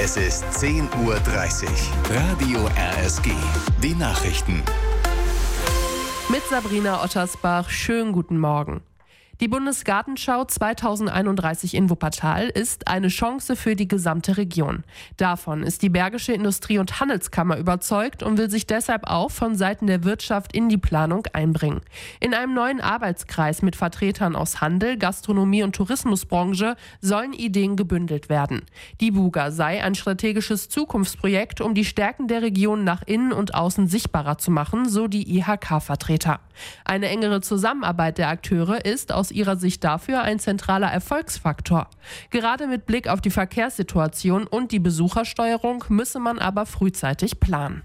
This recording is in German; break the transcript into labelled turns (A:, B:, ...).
A: Es ist 10:30 Uhr. Radio RSG. Die Nachrichten.
B: Mit Sabrina Ottersbach, schönen guten Morgen. Die Bundesgartenschau 2031 in Wuppertal ist eine Chance für die gesamte Region. Davon ist die Bergische Industrie- und Handelskammer überzeugt und will sich deshalb auch von Seiten der Wirtschaft in die Planung einbringen. In einem neuen Arbeitskreis mit Vertretern aus Handel, Gastronomie und Tourismusbranche sollen Ideen gebündelt werden. Die Buga sei ein strategisches Zukunftsprojekt, um die Stärken der Region nach innen und außen sichtbarer zu machen, so die IHK-Vertreter. Eine engere Zusammenarbeit der Akteure ist aus ihrer Sicht dafür ein zentraler Erfolgsfaktor. Gerade mit Blick auf die Verkehrssituation und die Besuchersteuerung müsse man aber frühzeitig planen.